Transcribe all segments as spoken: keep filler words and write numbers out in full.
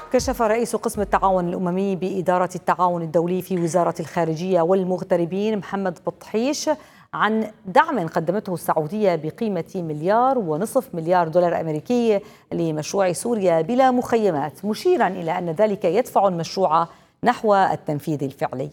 كشف رئيس قسم التعاون الأممي بإدارة التعاون الدولي في وزارة الخارجية والمغتربين محمد بطحيش عن دعم قدمته السعودية بقيمة مليار ونصف مليار دولار أمريكي لمشروع سوريا بلا مخيمات، مشيرا إلى أن ذلك يدفع المشروع نحو التنفيذ الفعلي.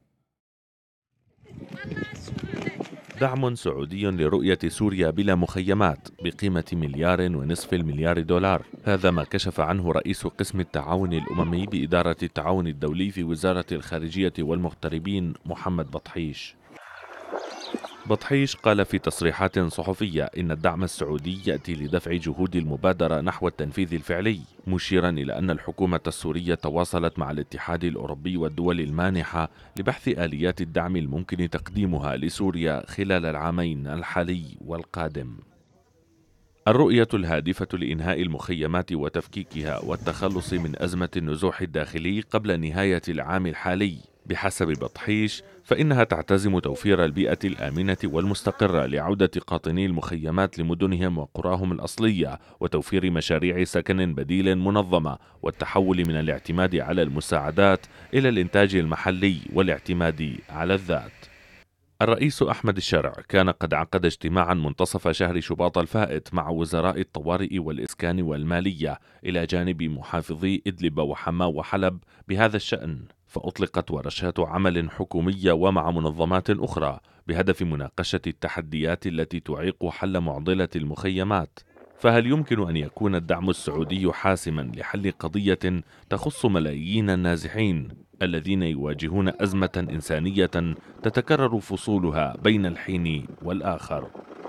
دعم سعودي لرؤية سوريا بلا مخيمات بقيمة مليار ونصف المليار دولار، هذا ما كشف عنه رئيس قسم التعاون الأممي بإدارة التعاون الدولي في وزارة الخارجية والمغتربين محمد بطحيش. بطحيش قال في تصريحات صحفية إن الدعم السعودي يأتي لدفع جهود المبادرة نحو التنفيذ الفعلي، مشيرا إلى أن الحكومة السورية تواصلت مع الاتحاد الأوروبي والدول المانحة لبحث آليات الدعم الممكن تقديمها لسوريا خلال العامين الحالي والقادم. الرؤية الهادفة لإنهاء المخيمات وتفكيكها والتخلص من أزمة النزوح الداخلي قبل نهاية العام الحالي بحسب بطحيش فإنها تعتزم توفير البيئة الآمنة والمستقرة لعودة قاطني المخيمات لمدنهم وقراهم الأصلية، وتوفير مشاريع سكن بديل منظمة، والتحول من الاعتماد على المساعدات إلى الإنتاج المحلي والاعتماد على الذات. الرئيس أحمد الشرع كان قد عقد اجتماعا منتصف شهر شباط الفائت مع وزراء الطوارئ والإسكان والمالية إلى جانب محافظي إدلب وحماة وحلب بهذا الشأن، فأطلقت ورشات عمل حكومية ومع منظمات أخرى بهدف مناقشة التحديات التي تعيق حل معضلة المخيمات. فهل يمكن أن يكون الدعم السعودي حاسما لحل قضية تخص ملايين النازحين الذين يواجهون أزمة إنسانية تتكرر فصولها بين الحين والآخر؟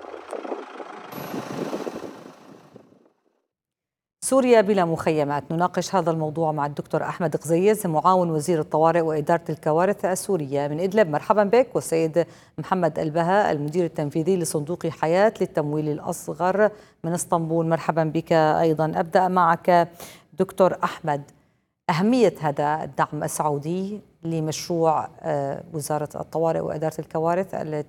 سوريا بلا مخيمات. نناقش هذا الموضوع مع الدكتور أحمد قزيز معاون وزير الطوارئ وإدارة الكوارث السورية من إدلب. مرحبا بك. والسيد محمد البهاء المدير التنفيذي لصندوق حياة للتمويل الأصغر من اسطنبول. مرحبا بك أيضا. أبدأ معك دكتور أحمد، أهمية هذا الدعم السعودي لمشروع وزارة الطوارئ وإدارة الكوارث